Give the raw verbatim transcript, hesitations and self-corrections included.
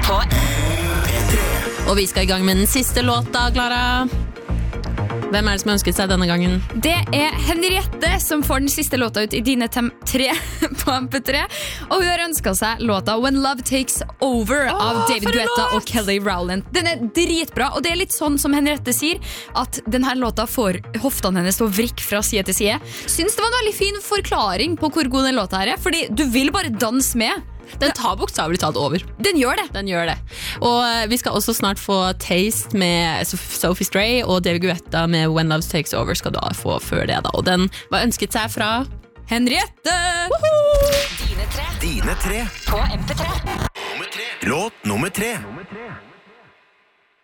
på P tre. Og vi skal i gang med den siste låta, Clara. Hvem er det som har ønsket seg denne gangen? Det er Henriette som får den siste låta ut i dine tem- tre på M P tre. Og hun har ønsket seg låta When Love Takes Over Åh, av David for en Guetta låt! og Kelly Rowland. Den er dritbra, og det er litt sånn som Henriette sier, at denne låta får hoftene hennes til å vrikke fra side til side. Syns det var en veldig fin forklaring på hvor god den låta her er, fordi du vil bare danse med. Den tar bokstavelig talt over. Den gjør det. Den gjør det. Og eh, vi skal også snart få Taste med Sof- Sophie Stray og David Guetta med When Love Takes Over skal du da få før det da. Og den var ønsket seg fra Henriette! Dine tre Dine tre. på M P tre. Nummer tre. Låt nummer tre.